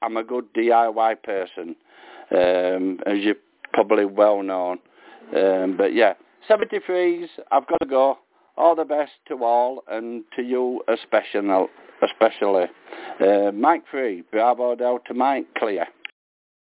I'm a good DIY person, as you're probably well known. But yeah, 73s, I've got to go. All the best to all, and to you especially. Mike 3, Bravo Delta Mike, clear.